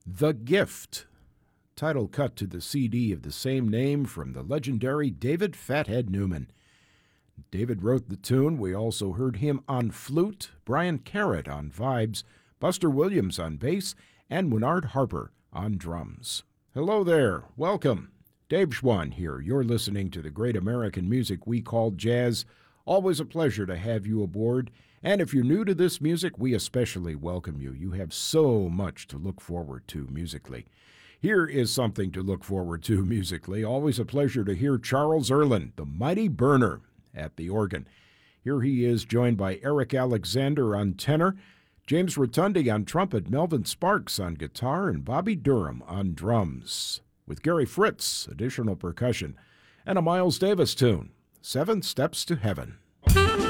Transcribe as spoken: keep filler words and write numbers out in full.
The Gift, title cut to the C D of the same name from the legendary David Fathead Newman. David wrote the tune. We also heard him on flute, Brian Carrot on vibes, Buster Williams on bass, and Winard Harper on drums. Hello there. Welcome. Dave Schwann here. You're listening to the great American music we call jazz. Always a pleasure to have you aboard. And if you're new to this music, we especially welcome you. You have so much to look forward to musically. Here is something to look forward to musically. Always a pleasure to hear Charles Earland, the mighty Burner, at the organ. Here he is joined by Eric Alexander on tenor, James Rotundi on trumpet, Melvin Sparks on guitar, and Bobby Durham on drums, with Gary Fritz, additional percussion, and a Miles Davis tune, Seven Steps to Heaven.